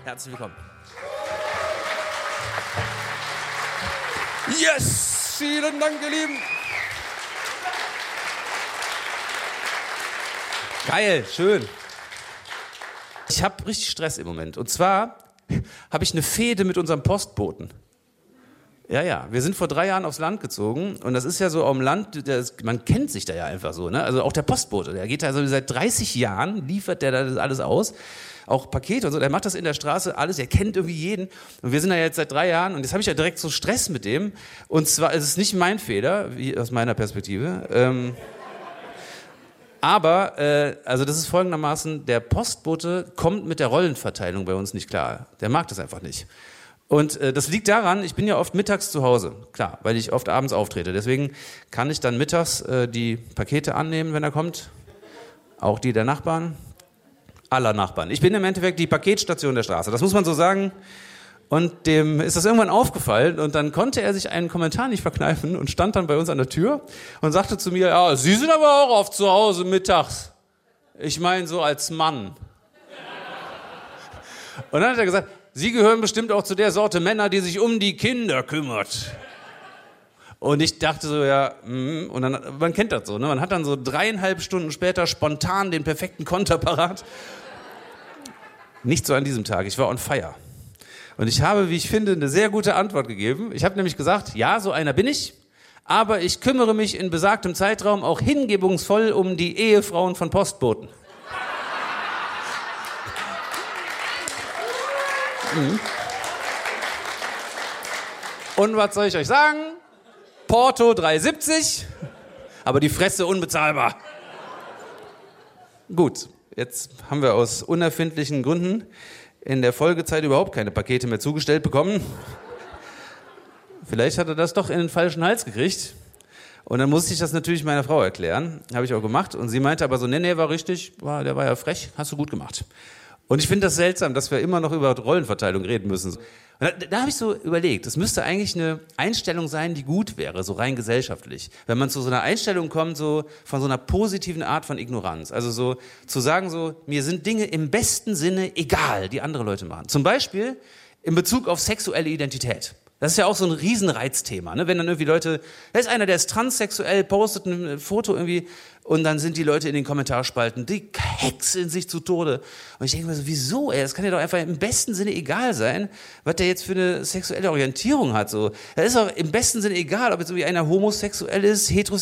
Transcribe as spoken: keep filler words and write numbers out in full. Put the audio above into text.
Herzlich willkommen. Yes! Vielen Dank, ihr Lieben. Geil, schön. Ich habe richtig Stress im Moment. Und zwar habe ich eine Fehde mit unserem Postboten. Ja, ja, wir sind vor drei Jahren aufs Land gezogen und das ist ja so am Land, das, man kennt sich da ja einfach so, ne? Also auch der Postbote, der geht da also seit dreißig Jahren, liefert der da alles aus, auch Pakete und so, der macht das in der Straße alles, er kennt irgendwie jeden und wir sind da jetzt seit drei Jahren und jetzt habe ich ja direkt so Stress mit dem und zwar, es ist nicht mein Fehler, wie aus meiner Perspektive, ähm, aber, äh, also das ist folgendermaßen, der Postbote kommt mit der Rollenverteilung bei uns nicht klar, der mag das einfach nicht. Und äh, das liegt daran, ich bin ja oft mittags zu Hause, klar, weil ich oft abends auftrete. Deswegen kann ich dann mittags äh, die Pakete annehmen, wenn er kommt. Auch die der Nachbarn, aller Nachbarn. Ich bin im Endeffekt die Paketstation der Straße, das muss man so sagen. Und dem ist das irgendwann aufgefallen und dann konnte er sich einen Kommentar nicht verkneifen und stand dann bei uns an der Tür und sagte zu mir, ja, Sie sind aber auch oft zu Hause mittags. Ich meine so als Mann. Und dann hat er gesagt, Sie gehören bestimmt auch zu der Sorte Männer, die sich um die Kinder kümmert. Und ich dachte so, ja, mm, und dann, man kennt das so, ne? Man hat dann so dreieinhalb Stunden später spontan den perfekten Konter parat. Nicht so an diesem Tag, ich war on fire. Und ich habe, wie ich finde, eine sehr gute Antwort gegeben. Ich habe nämlich gesagt, ja, so einer bin ich, aber ich kümmere mich in besagtem Zeitraum auch hingebungsvoll um die Ehefrauen von Postboten. Mhm. Und was soll ich euch sagen? Porto drei siebzig, aber die Fresse unbezahlbar. Gut, jetzt haben wir aus unerfindlichen Gründen in der Folgezeit überhaupt keine Pakete mehr zugestellt bekommen. Vielleicht hat er das doch in den falschen Hals gekriegt. Und dann musste ich das natürlich meiner Frau erklären. Habe ich auch gemacht. Und sie meinte aber so, nee, nee, war richtig, war, der war ja frech, hast du gut gemacht. Und ich finde das seltsam, dass wir immer noch über Rollenverteilung reden müssen. Und da, da habe ich so überlegt, es müsste eigentlich eine Einstellung sein, die gut wäre, so rein gesellschaftlich. Wenn man zu so einer Einstellung kommt, so von so einer positiven Art von Ignoranz. Also so zu sagen so, mir sind Dinge im besten Sinne egal, die andere Leute machen. Zum Beispiel in Bezug auf sexuelle Identität. Das ist ja auch so ein Riesenreizthema, ne? Wenn dann irgendwie Leute, da ist einer, der ist transsexuell, postet ein Foto irgendwie und dann sind die Leute in den Kommentarspalten, die hexen sich zu Tode. Und ich denke mir so, wieso, ey? Das kann ja doch einfach im besten Sinne egal sein, was der jetzt für eine sexuelle Orientierung hat. So, das ist doch im besten Sinne egal, ob jetzt irgendwie einer homosexuell ist, heterosexuell,